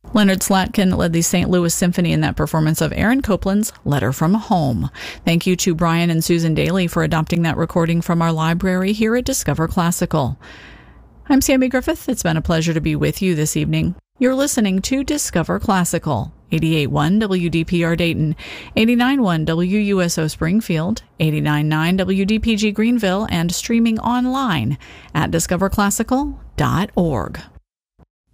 Leonard Slatkin led the St. Louis Symphony in that performance of Aaron Copland's Letter from Home. Thank you to Brian and Susan Daly for adopting that recording from our library here at Discover Classical. I'm Sammy Griffith. It's been a pleasure to be with you this evening. You're listening to Discover Classical, 88.1 WDPR Dayton, 89.1 WUSO Springfield, 89.9 WDPG Greenville, and streaming online at discoverclassical.org.